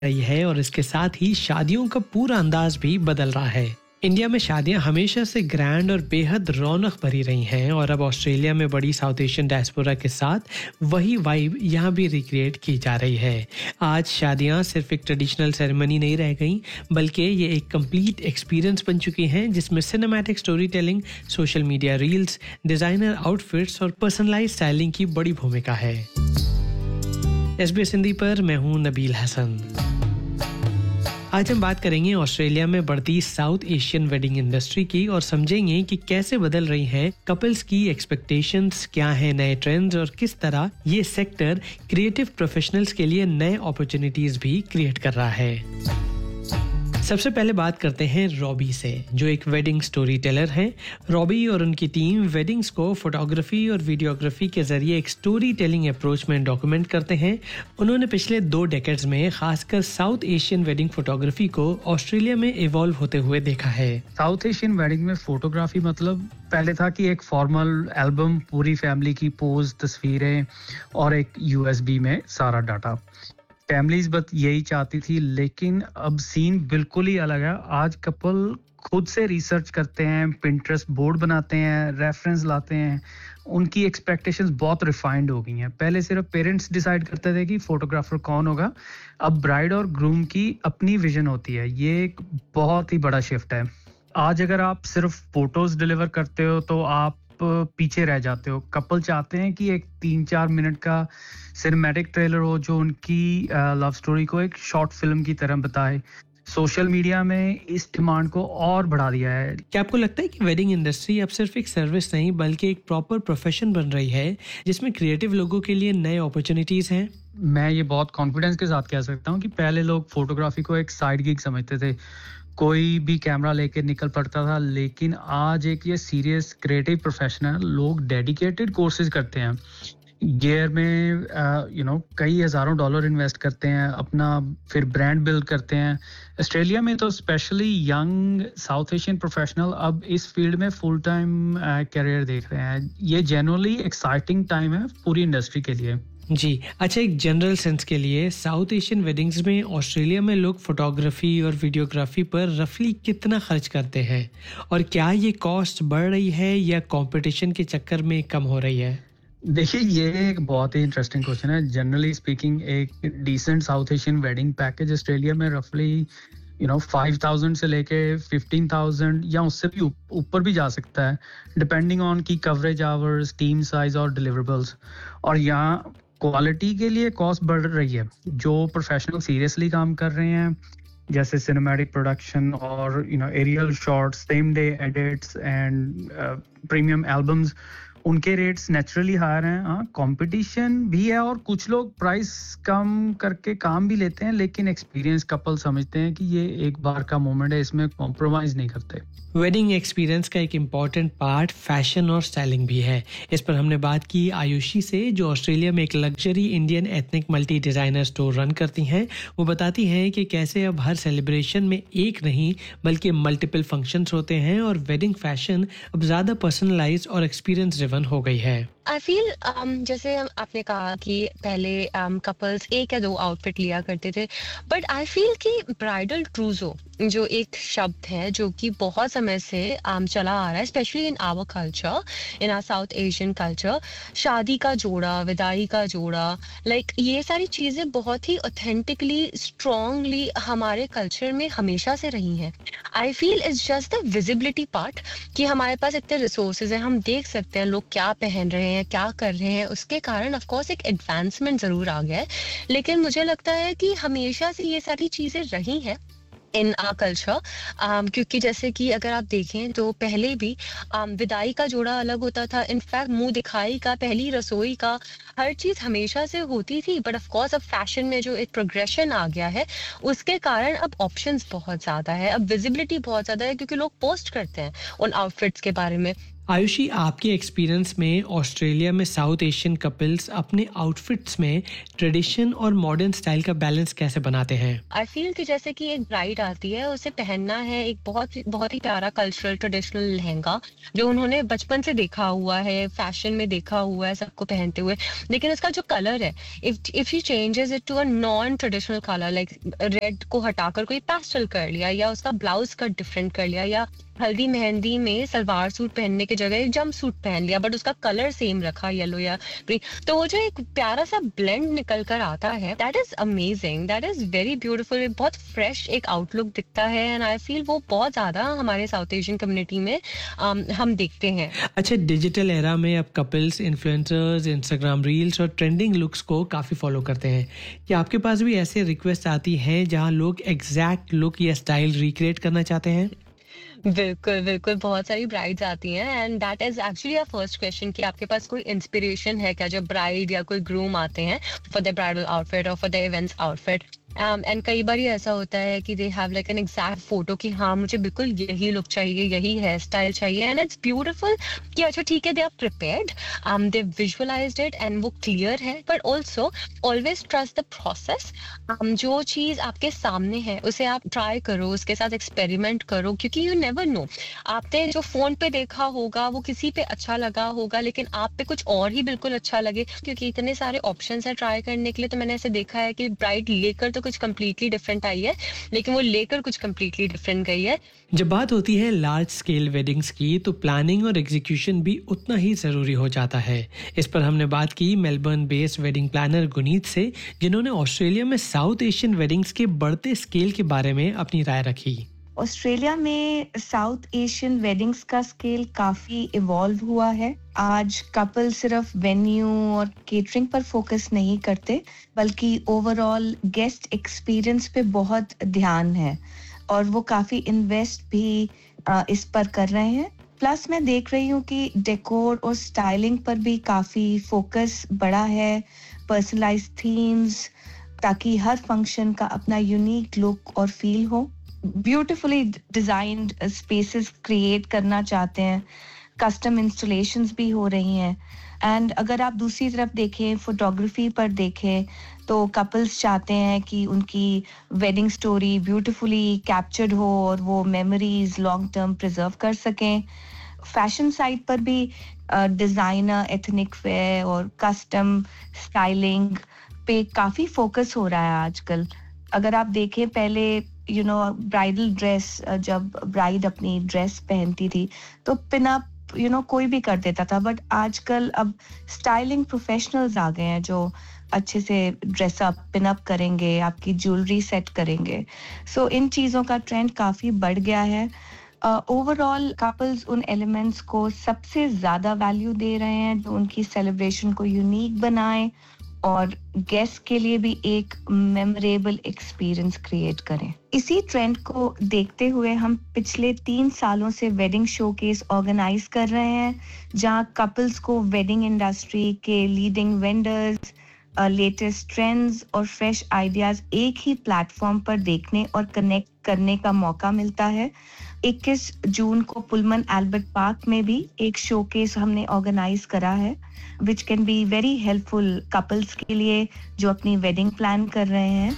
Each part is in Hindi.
रही है और इसके साथ ही शादियों का पूरा अंदाज भी बदल रहा है। इंडिया में शादियां हमेशा से ग्रैंड और बेहद रौनक भरी रही हैं और अब ऑस्ट्रेलिया में बड़ी साउथ एशियन डायस्पोरा के साथ वही वाइब यहाँ भी रिक्रिएट की जा रही है। आज शादियां सिर्फ एक ट्रेडिशनल सेरेमनी नहीं रह गई, बल्कि ये एक कंप्लीट एक्सपीरियंस बन चुकी हैं जिसमें cinematic story telling, social media reels, designer outfits और पर्सनलाइज्ड स्टाइलिंग की बड़ी भूमिका है। SBS हिंदी पर मैं हूँ नबील हसन। आज हम बात करेंगे ऑस्ट्रेलिया में बढ़ती साउथ एशियन वेडिंग इंडस्ट्री की और समझेंगे कि कैसे बदल रही है कपल्स की एक्सपेक्टेशंस, क्या है नए ट्रेंड्स और किस तरह ये सेक्टर क्रिएटिव प्रोफेशनल्स के लिए नए अपॉर्चुनिटीज भी क्रिएट कर रहा है। सबसे पहले बात करते हैं रॉबी से, जो एक वेडिंग स्टोरी टेलर हैं। रॉबी और उनकी टीम वेडिंग्स को फोटोग्राफी और वीडियोग्राफी के जरिए एक स्टोरी टेलिंग अप्रोच में डॉक्यूमेंट करते हैं। उन्होंने पिछले 2 डेकेड्स में खासकर साउथ एशियन वेडिंग फोटोग्राफी को ऑस्ट्रेलिया में इवॉल्व होते हुए देखा है। साउथ एशियन वेडिंग में फोटोग्राफी मतलब पहले था कि एक फॉर्मल एल्बम, पूरी फैमिली की पोज, तस्वीरें और एक USB में सारा डाटा। फैमिलीज बस यही चाहती थी, लेकिन अब सीन बिल्कुल ही अलग है। आज कपल खुद से रिसर्च करते हैं, पिंटरेस्ट बोर्ड बनाते हैं, रेफरेंस लाते हैं। उनकी एक्सपेक्टेशंस बहुत रिफाइंड हो गई हैं। पहले सिर्फ पेरेंट्स डिसाइड करते थे कि फोटोग्राफर कौन होगा, अब ब्राइड और ग्रूम की अपनी विजन होती है। ये एक बहुत ही बड़ा शिफ्ट है। आज अगर आप सिर्फ फोटोज डिलीवर करते हो तो आप पीछे रह जाते हो। कपल चाहते हैं कि एक 3-4 मिनट का सिनेमैटिक ट्रेलर हो जो उनकी लव स्टोरी को एक शॉर्ट फिल्म की तरह बताए। सोशल मीडिया में इस डिमांड को और बढ़ा दिया है। क्या आपको लगता है कि वेडिंग इंडस्ट्री अब सिर्फ एक सर्विस नहीं बल्कि एक प्रॉपर प्रोफेशन बन रही है जिसमें क्रिएटिव लोगों के लिए नए अपॉर्चुनिटीज हैं? मैं ये बहुत कॉन्फिडेंस के साथ कह सकता हूँ कि पहले लोग फोटोग्राफी को एक साइड गिग समझते थे, कोई भी कैमरा लेके निकल पड़ता था, लेकिन आज एक ये सीरियस क्रिएटिव प्रोफेशन है। लोग डेडिकेटेड कोर्सेज करते हैं, गियर में कई हजारों डॉलर इन्वेस्ट करते हैं, अपना फिर ब्रांड बिल्ड करते हैं। ऑस्ट्रेलिया में तो specially young south Asian professional अब इस फील्ड में फुल टाइम करियर देख रहे हैं। ये जेन्युइनली एक्साइटिंग टाइम है पूरी इंडस्ट्री के लिए। जी अच्छा, एक जनरल सेंस के लिए साउथ एशियन वेडिंग्स में ऑस्ट्रेलिया में लोग फोटोग्राफी और वीडियोग्राफी पर रफली कितना खर्च करते हैं और क्या ये कॉस्ट बढ़ रही है या कंपटीशन के चक्कर में कम हो रही है? देखिए, ये एक बहुत ही इंटरेस्टिंग क्वेश्चन है। जनरली स्पीकिंग एक decent south Asian wedding package Australia में रफली 5,000 से लेके 15,000 या उससे भी ऊपर भी जा सकता है, डिपेंडिंग ऑन की कवरेज आवर्स, टीम साइज और डिलीवरेबल्स। और यहाँ क्वालिटी के लिए कॉस्ट बढ़ रही है। जो प्रोफेशनल सीरियसली काम कर रहे हैं, जैसे सिनेमैटिक प्रोडक्शन और aerial shots, same day edits and premium albums, उनके रेट्स नेचुरली हायर हैं। हाँ, कंपटीशन भी है और कुछ लोग प्राइस कम करके काम भी लेते हैं, लेकिन एक्सपीरियंस कपल समझते हैं कि ये एक बार का मोमेंट है, इसमें कॉम्प्रोमाइज नहीं करते। वेडिंग एक्सपीरियंस का एक इम्पॉर्टेंट पार्ट फैशन और स्टाइलिंग भी है। इस पर हमने बात की आयुषी से, जो ऑस्ट्रेलिया में एक luxury Indian ethnic multi designer store run करती हैं। वो बताती हैं कि कैसे अब हर सेलिब्रेशन में एक नहीं बल्कि मल्टीपल फंक्शंस होते हैं और वेडिंग फैशन अब ज्यादा पर्सनलाइज्ड और एक्सपीरियंस ड्रिवन हो गई है। आई फील जैसे आपने कहा कि पहले कपल्स 1 या 2 आउटफिट लिया करते थे, बट आई फील कि ब्राइडल ट्रूजो जो एक शब्द है जो कि बहुत समय से चला आ रहा है, specially in our culture, in our south Asian culture. शादी का जोड़ा, विदाई का जोड़ा, लाइक ये सारी चीजें बहुत ही ऑथेंटिकली, स्ट्रांगली हमारे कल्चर में हमेशा से रही हैं। I feel it's just the visibility part कि हमारे पास इतने रिसोर्सेज हैं, हम देख सकते हैं लोग क्या पहन रहे हैं, क्या कर रहे हैं। उसके कारण ऑफ कोर्स एक एडवांसमेंट जरूर आ गया है, लेकिन मुझे लगता है कि हमेशा से ये सारी चीजें रही हैं इन आवर कल्चर। क्योंकि जैसे कि अगर आप देखें तो पहले भी विदाई का जोड़ा अलग होता था, इनफैक्ट मुंह दिखाई का, पहली रसोई का, हर चीज हमेशा से होती थी। बट ऑफ कोर्स अब फैशन में जो एक प्रोग्रेशन आ गया है, उसके कारण अब ऑप्शंस बहुत ज्यादा है, अब विजिबिलिटी बहुत ज्यादा है, क्योंकि लोग पोस्ट करते हैं उन आउटफिट्स के बारे में। आयुषी, आपके एक्सपीरियंस में ऑस्ट्रेलिया में साउथ एशियन कपल्स अपने आउटफिट्स में ट्रेडिशन और मॉडर्न स्टाइल का बैलेंस कैसे बनाते हैं? आई फील कि जैसे कि एक ब्राइड आती है, उसे पहनना है एक बहुत ही प्यारा कल्चरल ट्रेडिशनल लहंगा जो उन्होंने बचपन से देखा हुआ है, फैशन में देखा हुआ है सबको पहनते हुए। लेकिन उसका जो कलर है, if she changes it to a non traditional colour, like red को हटाकर कोई पेस्टल कर लिया, या उसका ब्लाउज कट डिफरेंट कर लिया, या हल्दी मेहंदी में सलवार सूट पहनने की जगह जंप सूट पहन लिया बट उसका कलर सेम रखा, येलो या ग्रीन, तो वो जो एक प्यारा सा ब्लेंड निकल कर आता है, that is amazing, that is very beautiful. बहुत फ्रेश एक आउटलुक दिखता है एंड आई फील वो बहुत ज्यादा हमारे साउथ एशियन कम्युनिटी में हम देखते हैं। अच्छा, डिजिटल एरा में अब कपल्स इन्फ्लुएंसर्स इंस्टाग्राम रील्स और ट्रेंडिंग लुक्स को काफ़ी फॉलो करते हैं। क्या आपके पास भी ऐसे रिक्वेस्ट आती हैं जहां लोग एग्जैक्ट लुक या स्टाइल रिक्रिएट करना चाहते हैं? बिल्कुल बिल्कुल, बहुत सारी ब्राइड्स आती हैं and that is actually a first question कि आपके पास कोई इंस्पिरेशन है क्या जब ब्राइड या कोई ग्रूम आते हैं फॉर द ब्राइडल आउटफिट और for the events outfit. And कई बार ये ऐसा होता है कि they have like an exact photo कि हाँ मुझे बिल्कुल यही लुक चाहिए, यही हेयर स्टाइल चाहिए, एंड इट्स ब्यूटीफुल कि अच्छा ठीक है, they are prepared, they visualised it and वो क्लियर है, but also always trust the process. जो चीज आपके सामने है उसे आप ट्राई करो, उसके साथ एक्सपेरिमेंट करो, क्योंकि यू नेवर नो, आपने जो फोन पे देखा होगा वो किसी पे अच्छा लगा होगा लेकिन आप पे कुछ और ही बिल्कुल अच्छा लगे, क्योंकि इतने सारे ऑप्शंस है ट्राई करने के लिए। तो मैंने ऐसे देखा है कि ब्राइड लेकर तो कुछ कंप्लीटली डिफरेंट आई है लेकिन वो लेकर कुछ कंप्लीटली डिफरेंट गई है। जब बात होती है लार्ज स्केल वेडिंग्स की तो प्लानिंग और एग्जीक्यूशन भी उतना ही ज़रूरी हो जाता है। इस पर हमने बात की Melbourne based wedding planner Guneet से, जिन्होंने ऑस्ट्रेलिया में साउथ एशियन वेडिंग्स के बढ़ते स्केल के बारे में अपनी राय रखी। ऑस्ट्रेलिया में साउथ एशियन वेडिंग्स का स्केल काफी इवॉल्व हुआ है। आज कपल सिर्फ वेन्यू और केटरिंग पर फोकस नहीं करते बल्कि ओवरऑल गेस्ट एक्सपीरियंस पे बहुत ध्यान है और वो काफी इन्वेस्ट भी इस पर कर रहे हैं। प्लस मैं देख रही हूँ कि डेकोर और स्टाइलिंग पर भी काफी फोकस बढ़ा है, पर्सनलाइज्ड थीम्स, ताकि हर फंक्शन का अपना यूनिक लुक और फील हो। ब्यूटीफुली डिजाइन्ड स्पेसेस क्रिएट करना चाहते हैं, कस्टम इंस्टॉलेशंस भी हो रही हैं। एंड अगर आप दूसरी तरफ देखें, फोटोग्राफी पर देखें, तो कपल्स चाहते हैं कि उनकी वेडिंग स्टोरी ब्यूटीफुली कैप्चर्ड हो और वो मेमोरीज लॉन्ग टर्म प्रिजर्व कर सकें। फैशन साइड पर भी डिजाइनर एथनिक वेयर और कस्टम स्टाइलिंग पे काफी फोकस हो रहा है आजकल। अगर आप देखें, पहले ब्राइडल ड्रेस, जब ब्राइड अपनी ड्रेस पहनती थी तो पिन अप कोई भी कर देता था, बट आजकल अब स्टाइलिंग प्रोफेशनल्स आ गए हैं जो अच्छे से ड्रेस अप पिन अप करेंगे, आपकी ज्वेलरी सेट करेंगे। सो इन चीज़ों का ट्रेंड काफ़ी बढ़ गया है। ओवरऑल कपल्स उन एलिमेंट्स को सबसे ज़्यादा वैल्यू दे रहे हैं जो उनकी सेलिब्रेशन को यूनिक बनाए और गेस्ट के लिए भी एक मेमोरेबल एक्सपीरियंस क्रिएट करें। इसी ट्रेंड को देखते हुए हम पिछले 3 सालों से वेडिंग शोकेस ऑर्गेनाइज कर रहे हैं, जहां कपल्स को वेडिंग इंडस्ट्री के लीडिंग वेंडर्स, लेटेस्ट ट्रेंड्स और फ्रेश आइडियाज एक ही प्लेटफॉर्म पर देखने और कनेक्ट करने का मौका मिलता है। 21 जून को पुलमन एल्बर्ट पार्क में भी एक शोकेस हमने ऑर्गेनाइज करा है, which can be very helpful couples के लिए जो अपनी वेडिंग प्लान कर रहे हैं।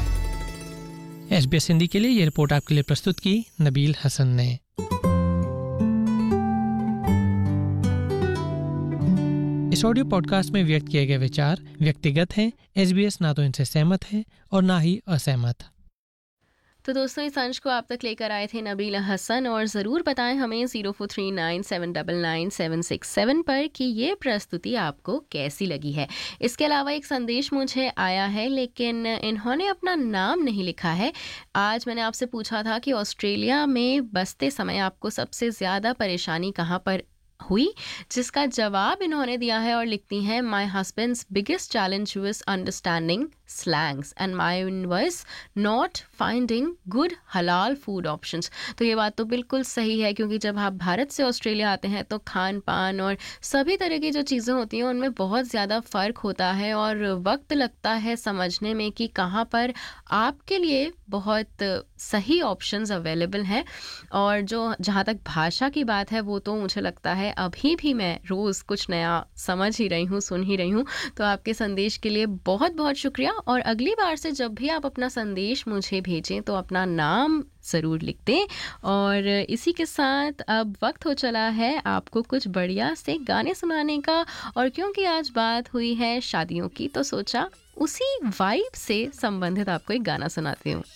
SBS हिंदी के लिए ये रिपोर्ट आपके लिए प्रस्तुत की नबील हसन ने। इस ऑडियो पॉडकास्ट में व्यक्त किए गए विचार व्यक्तिगत हैं। SBS ना तो इनसे सहमत है और ना ही असहमत। तो दोस्तों, इस अंश को आप तक लेकर आए थे नबील हसन, और ज़रूर बताएं हमें 0439799767 पर कि ये प्रस्तुति आपको कैसी लगी है। इसके अलावा एक संदेश मुझे आया है लेकिन इन्होंने अपना नाम नहीं लिखा है। आज मैंने आपसे पूछा था कि ऑस्ट्रेलिया में बसते समय आपको सबसे ज़्यादा परेशानी कहाँ पर हुई, जिसका जवाब इन्होंने दिया है और लिखती हैं, माई husbands biggest challenge was understanding slangs and mine was not finding good halal food options। तो ये बात तो बिल्कुल सही है, क्योंकि जब आप भारत से ऑस्ट्रेलिया आते हैं तो खान पान और सभी तरह की जो चीज़ें होती हैं उनमें बहुत ज़्यादा फ़र्क होता है और वक्त लगता है समझने में कि कहाँ पर आपके लिए बहुत सही ऑप्शंस अवेलेबल हैं। और जो जहाँ तक भाषा की बात है, वो तो मुझे लगता है अभी भी मैं रोज़ कुछ नया समझ ही रही हूँ, सुन ही रही हूँ। तो आपके संदेश के लिए बहुत बहुत शुक्रिया, और अगली बार से जब भी आप अपना संदेश मुझे भेजें तो अपना नाम ज़रूर लिख दें। और इसी के साथ अब वक्त हो चला है आपको कुछ बढ़िया से गाने सुनाने का, और क्योंकि आज बात हुई है शादियों की तो सोचा उसी वाइब से संबंधित आपको एक गाना सुनाती हूँ।